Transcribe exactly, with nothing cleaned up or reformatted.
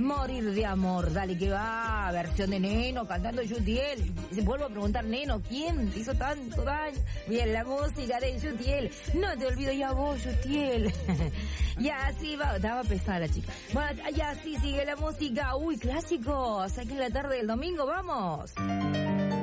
Morir de amor, dale que va, versión de Neno cantando Yutiel. Se vuelvo a preguntar, Neno, ¿quién te hizo tanto daño? Bien, la música de Yutiel. No te olvido ya vos, Yutiel. Y así va, estaba pesada la chica. Bueno, y así sigue la música. Uy, clásicos, aquí en la tarde del domingo, vamos.